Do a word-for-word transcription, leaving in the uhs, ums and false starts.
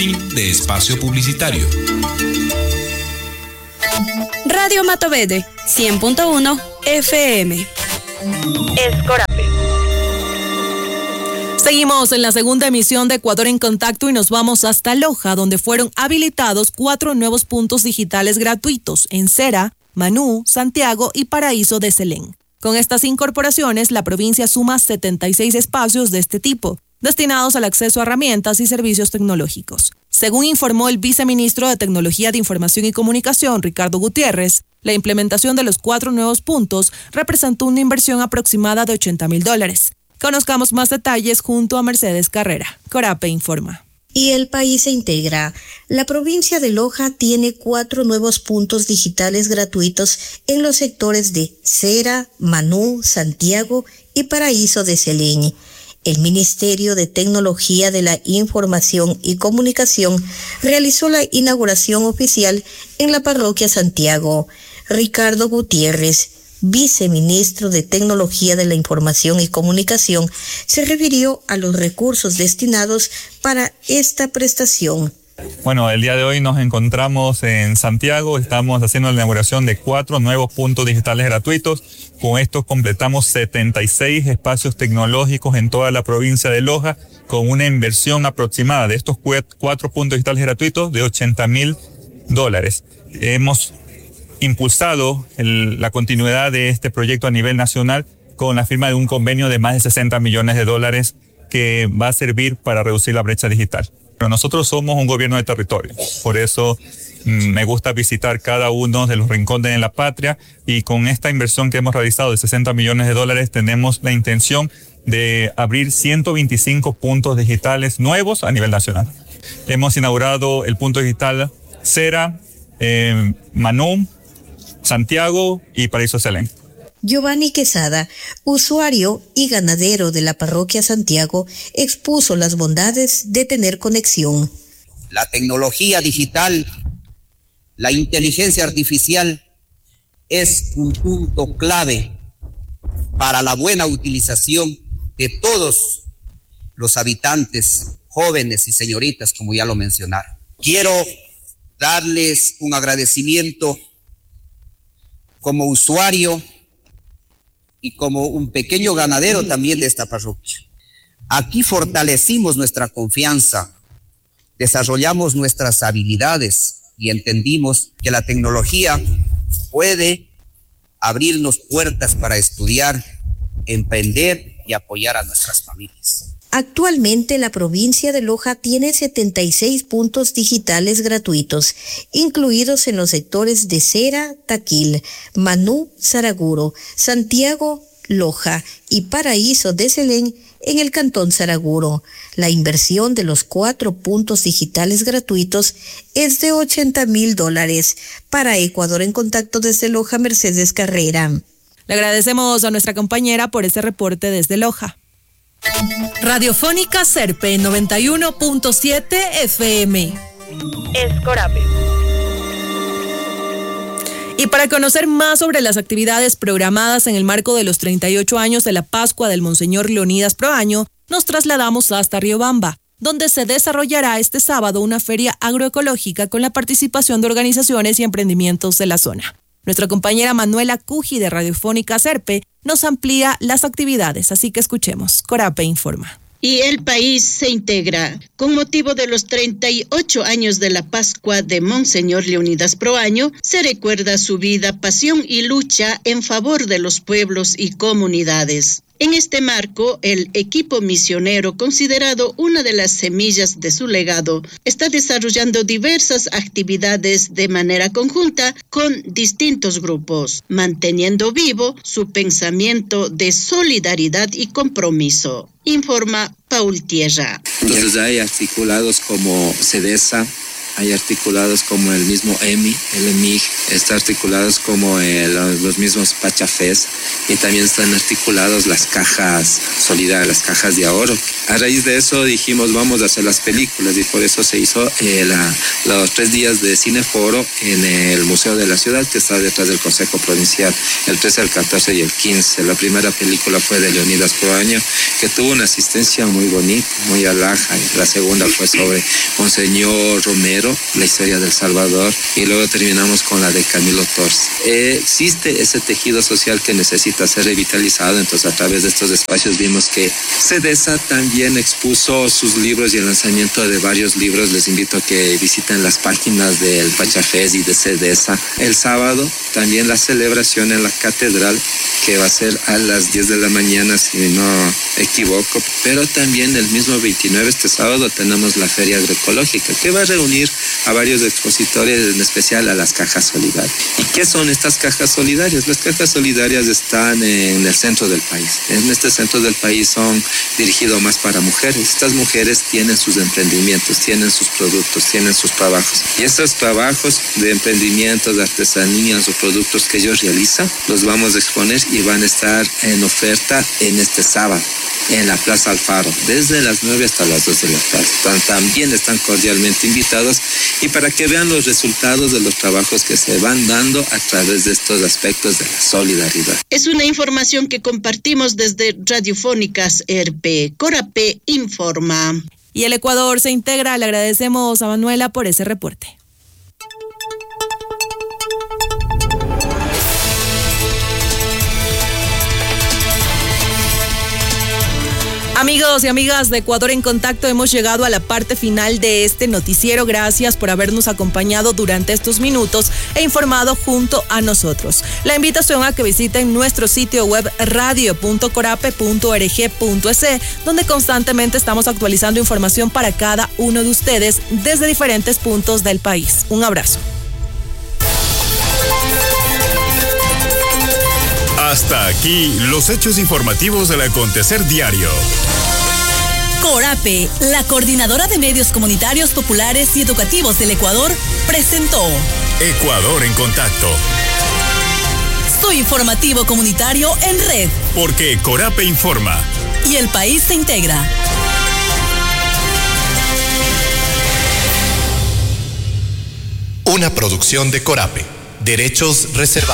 Fin de espacio publicitario. Radio Matovede, cien punto uno F M. Escorape. Seguimos en la segunda emisión de Ecuador en Contacto y nos vamos hasta Loja, donde fueron habilitados cuatro nuevos puntos digitales gratuitos en Cera, Manú, Santiago y Paraíso de Selén. Con estas incorporaciones, la provincia suma setenta y seis espacios de este tipo, destinados al acceso a herramientas y servicios tecnológicos. Según informó el viceministro de Tecnología de Información y Comunicación, Ricardo Gutiérrez, la implementación de los cuatro nuevos puntos representó una inversión aproximada de ochenta mil dólares. Conozcamos más detalles junto a Mercedes Carrera. Corape informa. Y el país se integra. La provincia de Loja tiene cuatro nuevos puntos digitales gratuitos en los sectores de Cera, Manú, Santiago y Paraíso de Selén. El Ministerio de Tecnología de la Información y Comunicación realizó la inauguración oficial en la parroquia Santiago. Ricardo Gutiérrez, viceministro de Tecnología de la Información y Comunicación, se refirió a los recursos destinados para esta prestación. Bueno, el día de hoy nos encontramos en Santiago, estamos haciendo la inauguración de cuatro nuevos puntos digitales gratuitos. Con esto completamos setenta y seis espacios tecnológicos en toda la provincia de Loja, con una inversión aproximada de estos cuatro puntos digitales gratuitos de ochenta mil dólares. Hemos impulsado el, la continuidad de este proyecto a nivel nacional con la firma de un convenio de más de sesenta millones de dólares que va a servir para reducir la brecha digital. Pero nosotros somos un gobierno de territorio, por eso mmm, me gusta visitar cada uno de los rincones de la patria, y con esta inversión que hemos realizado de sesenta millones de dólares tenemos la intención de abrir ciento veinticinco puntos digitales nuevos a nivel nacional. Hemos inaugurado el punto digital Cera, eh, Manú, Santiago y Paraíso Selén. Giovanni Quesada, usuario y ganadero de la parroquia Santiago, expuso las bondades de tener conexión. La tecnología digital, la inteligencia artificial es un punto clave para la buena utilización de todos los habitantes, jóvenes y señoritas, como ya lo mencionaron. Quiero darles un agradecimiento como usuario y como un pequeño ganadero también de esta parroquia. Aquí fortalecimos nuestra confianza, desarrollamos nuestras habilidades y entendimos que la tecnología puede abrirnos puertas para estudiar, emprender y apoyar a nuestras familias. Actualmente la provincia de Loja tiene setenta y seis puntos digitales gratuitos, incluidos en los sectores de Cera, Taquil, Manú, Saraguro, Santiago, Loja y Paraíso de Selén en el cantón Saraguro. La inversión de los cuatro puntos digitales gratuitos es de ochenta mil dólares. Para Ecuador en Contacto desde Loja, Mercedes Carrera. Le agradecemos a nuestra compañera por este reporte desde Loja. Radiofónica Serpe noventa y uno punto siete F M. Escorape. Y para conocer más sobre las actividades programadas en el marco de los treinta y ocho años de la Pascua del Monseñor Leonidas Proaño, nos trasladamos hasta Riobamba, donde se desarrollará este sábado una feria agroecológica con la participación de organizaciones y emprendimientos de la zona. Nuestra compañera Manuela Cuji de Radiofónica Serpe nos amplía las actividades, así que escuchemos. Corape informa. Y el país se integra. Con motivo de los treinta y ocho años de la Pascua de Monseñor Leonidas Proaño, se recuerda su vida, pasión y lucha en favor de los pueblos y comunidades. En este marco, el equipo misionero, considerado una de las semillas de su legado, está desarrollando diversas actividades de manera conjunta con distintos grupos, manteniendo vivo su pensamiento de solidaridad y compromiso. Informa Paul Tierra. Entonces hay articulados como CEDESA, hay articulados como el mismo E M I, el E M I G, está articulados como el, los mismos Pachafés, y también están articulados las cajas solidarias, las cajas de ahorro. A raíz de eso dijimos, vamos a hacer las películas, y por eso se hizo eh, la, los tres días de Cineforo en el Museo de la Ciudad, que está detrás del Consejo Provincial, el trece, el catorce y el quince. La primera película fue de Leonidas Proaño, que tuvo una asistencia muy bonita, muy alhaja. La segunda fue sobre Monseñor Romero, la historia del Salvador, y luego terminamos con la de Camilo Torres. Eh, existe ese tejido social que necesita ser revitalizado, entonces a través de estos espacios vimos que CEDESA también expuso sus libros y el lanzamiento de varios libros. Les invito a que visiten las páginas del Pachafés y de CEDESA. El sábado también la celebración en la catedral, que va a ser a las diez de la mañana, si no equivoco, pero también el mismo veintinueve, este sábado, tenemos la Feria Agroecológica, que va a reunir a varios expositores, en especial a las cajas solidarias. ¿Y qué son estas cajas solidarias? Las cajas solidarias están en el centro del país. En este centro del país son dirigidos más para mujeres. Estas mujeres tienen sus emprendimientos, tienen sus productos, tienen sus trabajos. Y estos trabajos de emprendimientos, de artesanías o productos que ellos realizan, los vamos a exponer y van a estar en oferta en este sábado en la Plaza Alfaro, desde las nueve hasta las dos de la tarde. También están cordialmente invitados, y para que vean los resultados de los trabajos que se van dando a través de estos aspectos de la solidaridad. Es una información que compartimos desde Radiofónicas R P. Corapé informa. Y el Ecuador se integra. Le agradecemos a Manuela por ese reporte. Amigos y amigas de Ecuador en Contacto, hemos llegado a la parte final de este noticiero. Gracias por habernos acompañado durante estos minutos e informado junto a nosotros. La invitación a que visiten nuestro sitio web radio punto corape punto org punto es, donde constantemente estamos actualizando información para cada uno de ustedes desde diferentes puntos del país. Un abrazo. Hasta aquí los hechos informativos del acontecer diario. Corape, la coordinadora de medios comunitarios, populares y educativos del Ecuador, presentó Ecuador en Contacto. Su informativo comunitario en red. Porque Corape informa. Y el país se integra. Una producción de Corape. Derechos reservados.